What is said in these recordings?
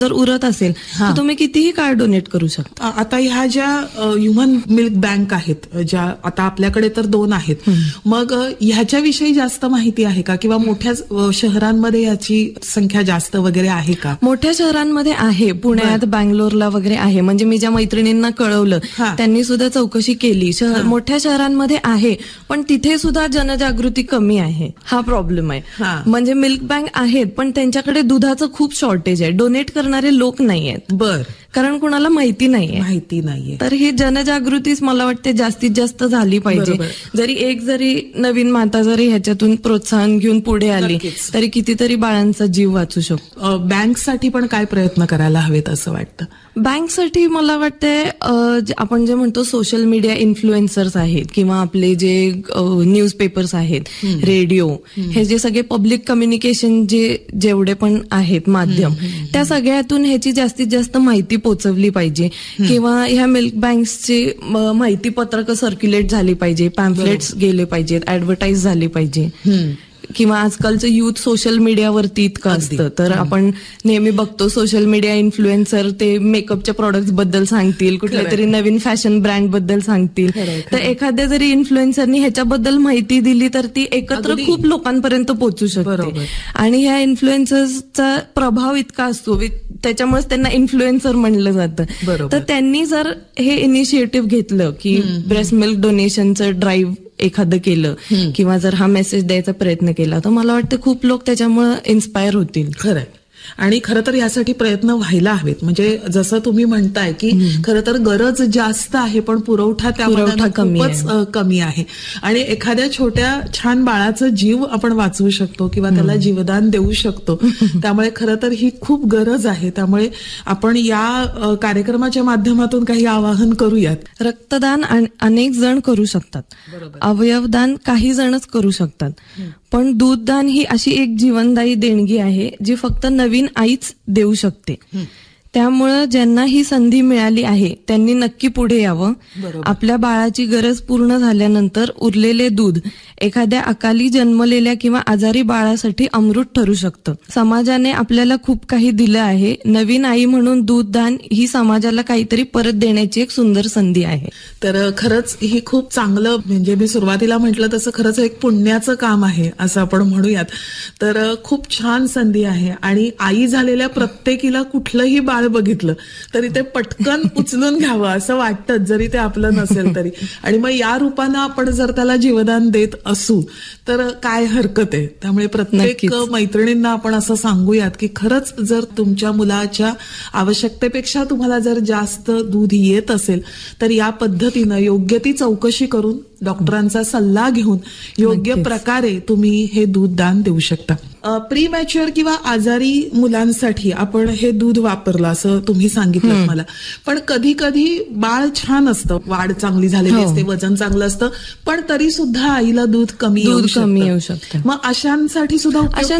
जर उरत असेल तर तुम्ही कितीही काळ डोनेट करू शकता. आता ह्या ज्या ह्युमन मिल्क बँक आहेत, ज्या आता आपल्याकडे तर 2 आहेत, मग ह्याच्याविषयी जास्त माहिती आहे का, किंवा मोठ्या शहरांमध्ये याची संख्या जास्त वगैरे आहे का? मोठ्या शहरांमध्ये आहे, पुण्यात, बँगलोरला वगैरे आहे. म्हणजे मी ज्या मैत्रिणींना कळवलं त्यांनी सुद्धा चौकशी केली. मोठ्या शहरांमध्ये आहे, पण तिथे सुद्धा जनजागृती कमी आहे. हा प्रॉब्लेम आहे. म्हणजे मिल्क बँक आहेत, पण त्यांच्याकडे दुधाचं खूप शॉर्टेज आहे. डोनेट करणारे लोक नाहीयेत. बर. कारण कुणाला माहिती नाहीये. तर ही जनजागृतीच मला वाटते जास्तीत जास्त झाली पाहिजे. जरी नवीन माता जरी ह्याच्यातून प्रोत्साहन घेऊन पुढे आली तरी कितीतरी बाळांचा जीव वाचू शकतो. बँकसाठी पण काय प्रयत्न करायला हवेत असं वाटतं? बँकसाठी मला वाटते आपण जे म्हणतो सोशल मीडिया इन्फ्लुएन्सर्स आहेत, किंवा आपले जे न्यूजपेपर्स आहेत, रेडिओ, हे जे सगळे पब्लिक कम्युनिकेशन जेवढे पण आहेत माध्यम, त्या सगळ्यातून ह्याची जास्तीत जास्त माहिती पोहोचवली पाहिजे. किंवा ह्या मिल्क बँक्सची माहिती पत्रकं सर्क्युलेट झाली पाहिजे, पॅम्फलेट्स गेले पाहिजेत, ऍडव्हर्टाईज झाली पाहिजे. किंवा आजकालचं युथ सोशल मीडियावरती इतकं असतं, तर आपण नेहमी बघतो सोशल मीडिया इन्फ्लुएन्सर ते मेकअपच्या प्रोडक्ट्स बद्दल सांगतील, कुठल्या तरी नवीन फॅशन ब्रँड बद्दल सांगतील. तर एखाद्या जरी इन्फ्लुएन्सरनी ह्याच्याबद्दल माहिती दिली तर ती एकत्र खूप लोकांपर्यंत पोहोचू शकते. आणि ह्या इन्फ्लुएन्सर्सचा प्रभाव इतका असतो, त्याच्यामुळेच त्यांना इन्फ्लुएन्सर म्हणलं जातं. तर त्यांनी जर हे इनिशिएटिव्ह घेतलं की ब्रेस्ट मिल्क डोनेशनचं ड्राईव्ह एखादं केलं, किंवा जर हा मेसेज द्यायचा प्रयत्न केला, तर मला वाटतं खूप लोक त्याच्यामुळे इन्स्पायर होतील. खरंय. आणि खरं तर यासाठी प्रयत्न व्हायला हवेत. म्हणजे जसं तुम्ही म्हणताय की खरं तर गरज जास्त आहे, पण पुरवठा खूपच कमी आहे. आणि एखाद्या छोट्या छान बाळाचा जीव आपण वाचवू शकतो किंवा त्याला जीवदान देऊ शकतो. त्यामुळे खरं तर ही खूप गरज आहे. त्यामुळे आपण या कार्यक्रमाच्या माध्यमातून काही आवाहन करूयात. रक्तदान अनेक जण करू शकतात, अवयवदान काही जणच करू शकतात, पण दूधदान ही अशी एक जीवनदायी देणगी आहे जी फक्त नवीन आईच देऊ शकते. त्यामुळं ज्यांना ही संधी मिळाली आहे त्यांनी नक्की पुढे यावं. आपल्या बाळाची गरज पूर्ण झाल्यानंतर उरलेले दूध एखाद्या अकाली जन्मलेल्या किंवा आजारी बाळासाठी अमृत ठरू शकतं. समाजाने आपल्याला खूप काही दिलं आहे. नवीन आई म्हणून दूधदान ही समाजाला काहीतरी परत देण्याची एक सुंदर संधी आहे. तर खरंच ही खूप चांगलं, म्हणजे मी सुरुवातीला म्हटलं तसं खरंच एक पुण्याचं काम आहे असं आपण म्हणूयात. तर खूप छान संधी आहे. आणि आई झालेल्या प्रत्येकीला कुठलंही बाळ बघितलं तरी ते पटकन उचलून घ्यावं असं वाटतं, जरी ते आपलं नसेल तरी. आणि मग या रूपानं आपण जर त्याला जीवदान देत असू तर काय हरकत आहे. त्यामुळे प्रत्येक मैत्रिणींना आपण असं सांगूयात की खरंच जर तुमच्या मुलाच्या आवश्यकतेपेक्षा तुम्हाला जर जास्त दूध येत असेल तर या पद्धतीनं योग्य ती चौकशी करून डॉक्टरांचा सल्ला घेऊन योग्य प्रकारे तुम्ही हे दूध दान देऊ शकता. प्री मॅच्युअर किंवा आजारी मुलांसाठी आपण हे दूध वापरलं असं तुम्ही सांगितलं मला, पण कधी कधी बाळ छान असतं, वाढ चांगली झालेली असते, वजन चांगलं असतं, पण तरी सुद्धा आईला दूध कमी येऊ शकतं. मग अशांसाठी सुद्धा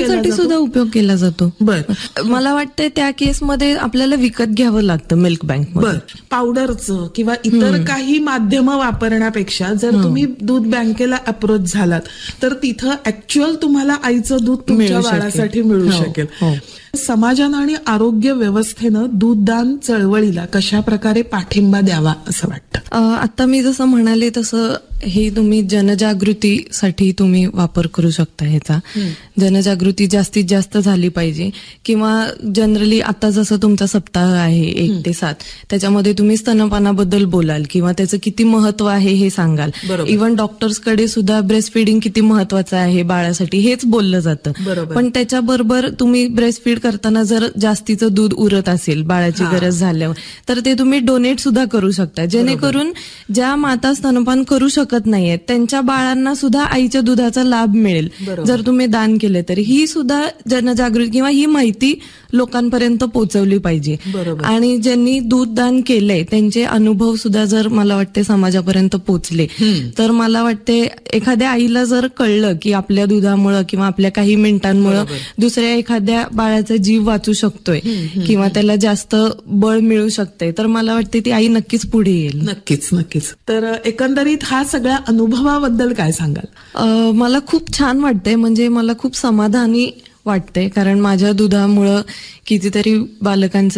उपयोग केला जातो. बरं. मला वाटतं त्या केसमध्ये आपल्याला विकत घ्यावं लागतं मिल्क बँक. बरं. पावडरचं किंवा इतर काही माध्यमं वापरण्यापेक्षा जर तुम्ही दूध बँकेला अप्रोच झालात तर तिथं ऍक्च्युअल तुम्हाला आईचं दूध तुमच्या बाळासाठी मिळू शकेल. समाजानं आणि आरोग्य व्यवस्थेनं दूधदान चळवळीला कशा प्रकारे पाठिंबा द्यावा असं वाटतं? आता मी जसं म्हणाले तसं हे तुम्ही जनजागृतीसाठी तुम्ही वापर करू शकता. ह्याचा जनजागृती जास्तीत जास्त झाली पाहिजे. किंवा जनरली आता जसं तुमचा सप्ताह आहे 1 ते 7, त्याच्यामध्ये तुम्ही स्तनपानाबद्दल बोलाल किंवा त्याचं किती महत्व आहे हे सांगाल. इव्हन डॉक्टर्सकडे सुद्धा ब्रेस्ट फीडिंग किती महत्वाचं आहे बाळासाठी हेच बोललं जातं. पण त्याच्याबरोबर तुम्ही ब्रेस्ट फीड करताना जर जास्तीचं दूध उरत असेल बाळाची गरज झाल्यावर तर ते तुम्ही डोनेट सुद्धा करू शकता, जेणेकरून ज्या माता स्तनपान करू शकत नाहीये त्यांच्या बाळांना सुद्धा आईच्या दुधाचा लाभ मिळेल जर तुम्ही दान केले. तर ही सुद्धा जनजागृती किंवा ही माहिती लोकांपर्यंत पोहोचवली पाहिजे. आणि ज्यांनी दूध दान केलंय त्यांचे अनुभव सुद्धा जर मला वाटते समाजापर्यंत पोहोचले तर मला वाटते एखाद्या आईला जर कळलं की आपल्या दुधामुळं किंवा आपल्या काही मिनिटांमुळं दुसऱ्या एखाद्या बाळाचा जीव वाचू शकतोय किंवा त्याला जास्त बळ मिळू शकते तर मला वाटते ती आई नक्कीच पुढे येईल. नक्कीच. तर एकंदरीत हा सगळ्या अनुभवाबद्दल काय सांगाल? मला खूप छान वाटतंय, म्हणजे मला खूप समाधानी वाटतंय, कारण माझ्या दुधामुळं कितीतरी बालकांचं